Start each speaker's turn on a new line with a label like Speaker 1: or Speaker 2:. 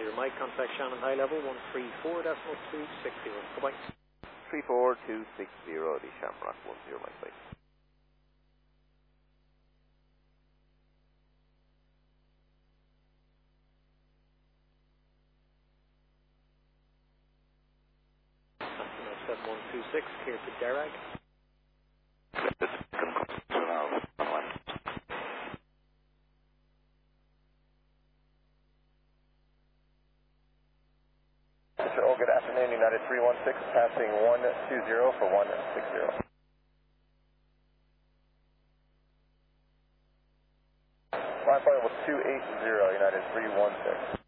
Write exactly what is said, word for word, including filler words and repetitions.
Speaker 1: your mic, contact Shannon High Level, one three four decimal two six zero. Goodbye.
Speaker 2: three four two six zero, the Shamrock one zero, my place.
Speaker 1: seven one two six, clear to Derag.
Speaker 3: Oh, good afternoon, United three one six, passing one two zero for one six zero. Line flight was two eight zero, United three one six.